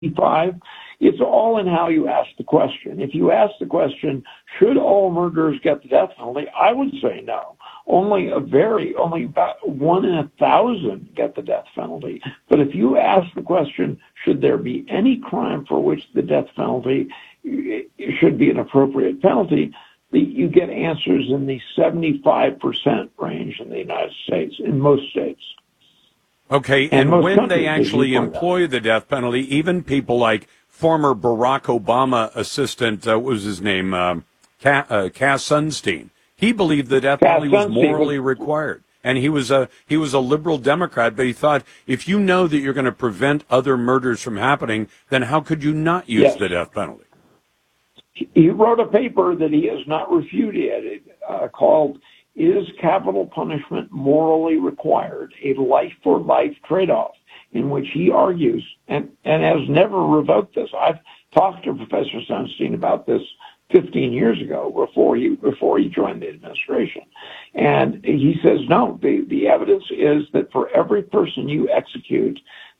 65. It's all in how you ask the question. If you ask the question, should all murderers get the death penalty? I would say no. Only about 1 in 1,000 get the death penalty. But if you ask the question, should there be any crime for which the death penalty should be an appropriate penalty, you get answers in the 75% range in the United States, in most states. Okay, and when they actually employ the death penalty, even people like former Barack Obama assistant, what was his name, Cass Sunstein, he believed the death penalty was morally required. And he was a liberal Democrat, but he thought, if you know that you're going to prevent other murders from happening, then how could you not use the death penalty? He wrote a paper that he has not refuted called "Is Capital Punishment Morally Required? A Life-for-Life Trade-Off," in which he argues, and has never revoked this. I've talked to Professor Sunstein about this 15 years ago, before he joined the administration. And he says, no, the evidence is that for every person you execute,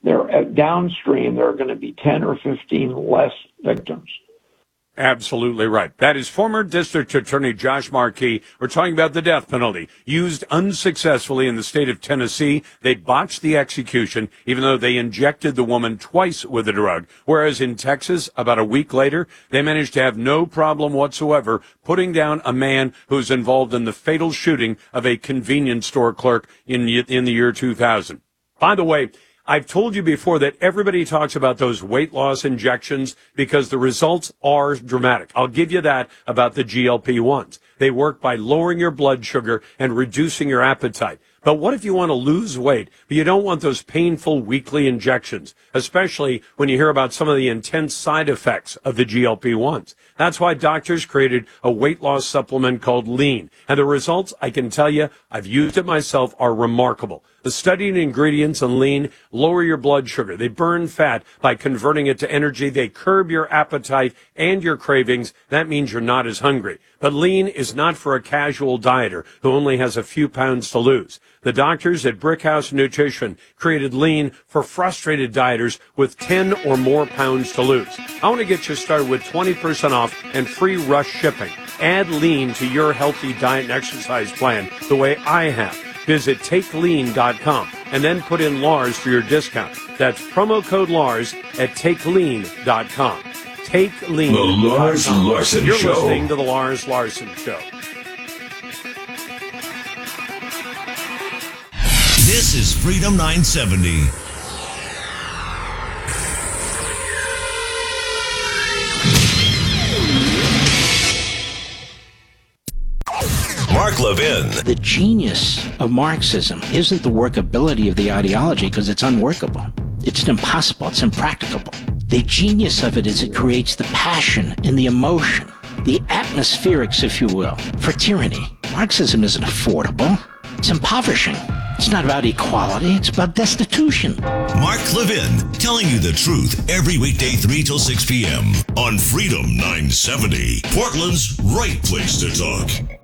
downstream, there are going to be 10 or 15 less victims. Absolutely right. That is former District Attorney Josh Markey. We're talking about the death penalty used unsuccessfully in the state of Tennessee. They botched the execution, even though they injected the woman twice with the drug. Whereas in Texas, about a week later, they managed to have no problem whatsoever putting down a man who's involved in the fatal shooting of a convenience store clerk in the year 2000. By the way, I've told you before that everybody talks about those weight loss injections because the results are dramatic. I'll give you that about the GLP-1s. They work by lowering your blood sugar and reducing your appetite. But what if you want to lose weight, but you don't want those painful weekly injections, especially when you hear about some of the intense side effects of the GLP-1s? That's why doctors created a weight loss supplement called Lean. And the results, I can tell you, I've used it myself, are remarkable. The studied ingredients in Lean lower your blood sugar. They burn fat by converting it to energy. They curb your appetite and your cravings. That means you're not as hungry. But Lean is not for a casual dieter who only has a few pounds to lose. The doctors at Brickhouse Nutrition created Lean for frustrated dieters with 10 or more pounds to lose. I want to get you started with 20% off and free rush shipping. Add Lean to your healthy diet and exercise plan the way I have. Visit TakeLean.com and then put in Lars for your discount. That's promo code Lars at TakeLean.com. Take Lean. The Lars Larson You're Show. You're listening to The Lars Larson Show. This is Freedom 970. Mark Levin. The genius of Marxism isn't the workability of the ideology because it's unworkable. It's impossible. It's impracticable. The genius of it is it creates the passion and the emotion, the atmospherics, if you will, for tyranny. Marxism isn't affordable. It's impoverishing. It's not about equality. It's about destitution. Mark Levin, telling you the truth every weekday 3 till 6 p.m. on Freedom 970, Portland's right place to talk.